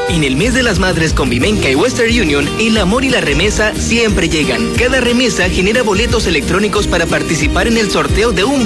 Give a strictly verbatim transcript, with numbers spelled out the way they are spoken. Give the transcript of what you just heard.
En el mes de las madres con Vimenca y Western Union, el amor y la remesa siempre llegan. Cada remesa genera boletos electrónicos para participar en el sorteo de un